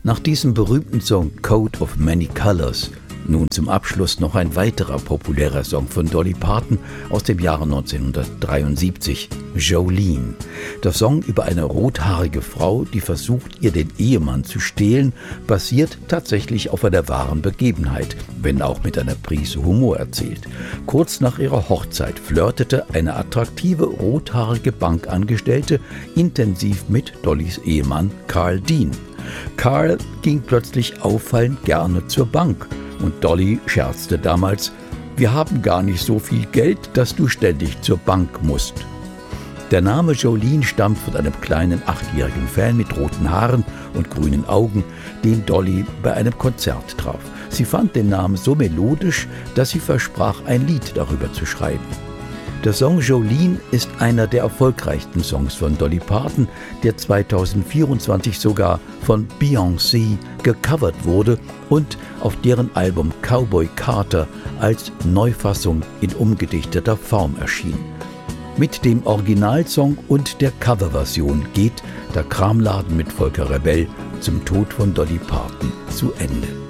Nach diesem berühmten Song Coat of Many Colors nun zum Abschluss noch ein weiterer populärer Song von Dolly Parton aus dem Jahre 1973, Jolene. Der Song über eine rothaarige Frau, die versucht, ihr den Ehemann zu stehlen, basiert tatsächlich auf einer wahren Begebenheit, wenn auch mit einer Prise Humor erzählt. Kurz nach ihrer Hochzeit flirtete eine attraktive rothaarige Bankangestellte intensiv mit Dollys Ehemann Carl Dean. Carl ging plötzlich auffallend gerne zur Bank. Und Dolly scherzte damals: Wir haben gar nicht so viel Geld, dass du ständig zur Bank musst. Der Name Jolene stammt von einem kleinen 8-jährigen Fan mit roten Haaren und grünen Augen, den Dolly bei einem Konzert traf. Sie fand den Namen so melodisch, dass sie versprach, ein Lied darüber zu schreiben. Der Song Jolene ist einer der erfolgreichsten Songs von Dolly Parton, der 2024 sogar von Beyoncé gecovert wurde und auf deren Album Cowboy Carter als Neufassung in umgedichteter Form erschien. Mit dem Originalsong und der Coverversion geht der Kramladen mit Volker Rebell zum Tod von Dolly Parton zu Ende.